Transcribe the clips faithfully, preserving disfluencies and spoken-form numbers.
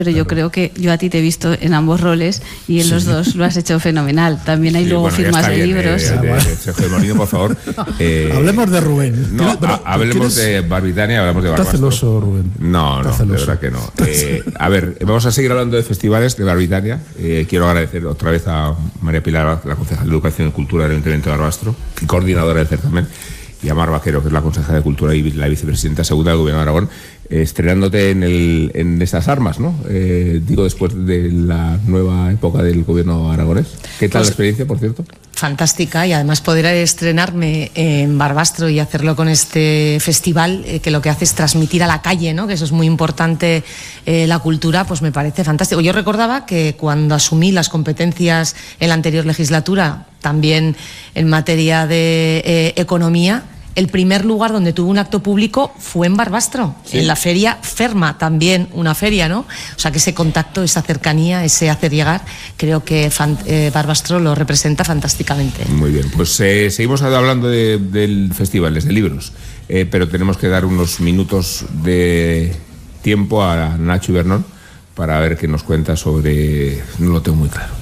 Pero yo creo que yo a ti te he visto en ambos roles y en sí. los dos lo has hecho fenomenal. También hay sí, luego bueno, firmas de bien, libros. Eh, de, de Sergio Molino, por favor. Eh, hablemos de Rubén. No, a, hablemos de Barbitania, hablemos de Barbastro. Está celoso, Rubén. No, no, de verdad que no. Eh, a ver, vamos a seguir hablando de festivales de Barbitania. Eh, quiero agradecer otra vez a María Pilar, la concejal de Educación y Cultura del Ayuntamiento de Barbastro y coordinadora del certamen, y a Mar Vaquero, que es la consejera de Cultura y la vicepresidenta segunda del Gobierno de Aragón, eh, estrenándote en, el, en estas armas, ¿no? Eh, digo, después de la nueva época del Gobierno aragonés. ¿Qué tal pues, la experiencia, por cierto? Fantástica, y además poder estrenarme en Barbastro y hacerlo con este festival, eh, que lo que hace es transmitir a la calle, ¿no? Que eso es muy importante, eh, la cultura, pues me parece fantástico. Yo recordaba que cuando asumí las competencias en la anterior legislatura, también en materia de eh, economía, el primer lugar donde tuve un acto público fue en Barbastro, sí. en la feria Ferma, también una feria, ¿no? O sea que ese contacto, esa cercanía, ese hacer llegar, creo que fan, eh, Barbastro lo representa fantásticamente. Muy bien, pues eh, seguimos hablando de, del festivales, de libros, eh, pero tenemos que dar unos minutos de tiempo a Nacho Ibernón para ver qué nos cuenta sobre... No lo tengo muy claro.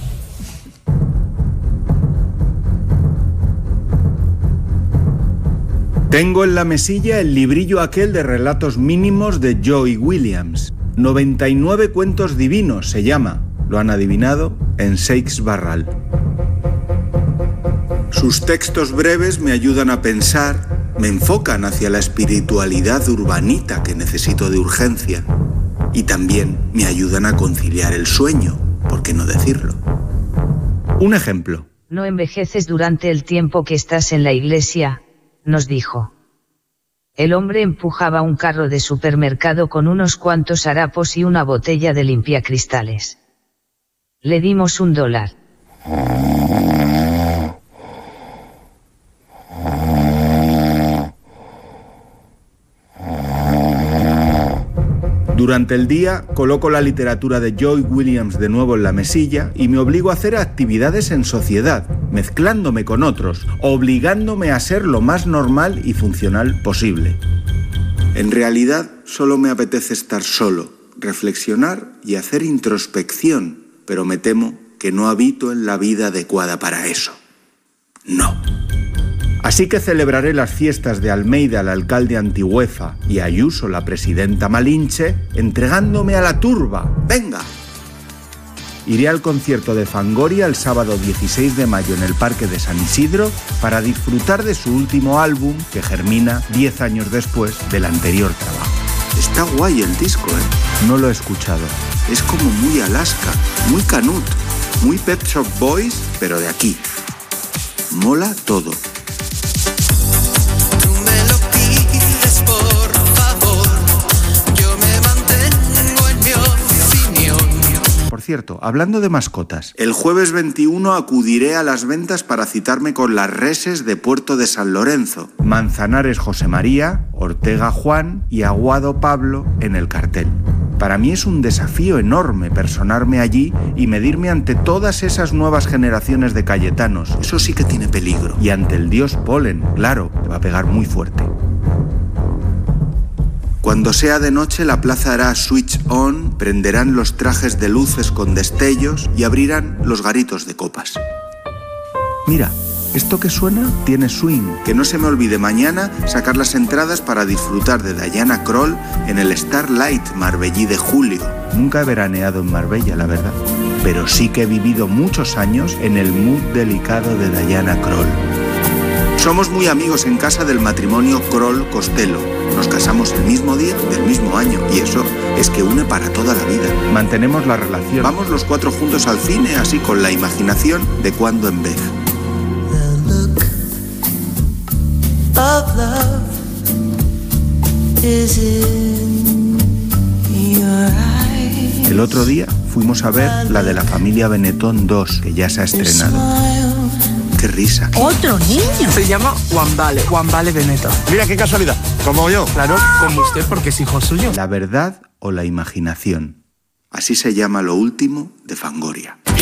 Tengo en la mesilla el librillo aquel de relatos mínimos de Joy Williams. noventa y nueve cuentos divinos se llama. Lo han adivinado en Seix Barral. Sus textos breves me ayudan a pensar, me enfocan hacia la espiritualidad urbanita que necesito de urgencia. Y también me ayudan a conciliar el sueño, ¿por qué no decirlo? Un ejemplo. No envejeces durante el tiempo que estás en la iglesia, nos dijo. El hombre empujaba un carro de supermercado con unos cuantos harapos y una botella de limpiacristales. Le dimos un dólar. Durante el día coloco la literatura de Joy Williams de nuevo en la mesilla y me obligo a hacer actividades en sociedad, mezclándome con otros, obligándome a ser lo más normal y funcional posible. En realidad, solo me apetece estar solo, reflexionar y hacer introspección, pero me temo que no habito en la vida adecuada para eso. No. Así que celebraré las fiestas de Almeida, el alcalde Antigüeza, y Ayuso, la presidenta Malinche, entregándome a la turba. ¡Venga! Iré al concierto de Fangoria el sábado dieciséis de mayo en el Parque de San Isidro para disfrutar de su último álbum, que germina diez años después del anterior trabajo. Está guay el disco, ¿eh? No lo he escuchado. Es como muy Alaska, muy Canut, muy Pet Shop Boys, pero de aquí. Mola todo. Por cierto, hablando de mascotas, el jueves veintiuno acudiré a las ventas para citarme con las reses de Puerto de San Lorenzo, Manzanares José María, Ortega Juan y Aguado Pablo en el cartel. Para mí es un desafío enorme personarme allí y medirme ante todas esas nuevas generaciones de cayetanos. Eso sí que tiene peligro. Y ante el dios Polen, claro, que va a pegar muy fuerte. Cuando sea de noche, la plaza hará switch on, prenderán los trajes de luces con destellos y abrirán los garitos de copas. Mira, esto que suena tiene swing. Que no se me olvide mañana sacar las entradas para disfrutar de Diana Krall en el Starlight Marbellí de julio. Nunca he veraneado en Marbella, la verdad, pero sí que he vivido muchos años en el mood delicado de Diana Krall. Somos muy amigos en casa del matrimonio Kroll-Costello. Nos casamos el mismo día del mismo año y eso es que une para toda la vida. Mantenemos la relación. Vamos los cuatro juntos al cine, así con la imaginación de cuando en vez. El otro día fuimos a ver la de La familia Benetton dos, que ya se ha estrenado. ¡Qué risa! ¡Otro niño! Se llama Juan Vale, Juan Vale Benetton. Mira qué casualidad, como yo. Claro, como usted porque es hijo suyo. La verdad o la imaginación. Así se llama lo último de Fangoria.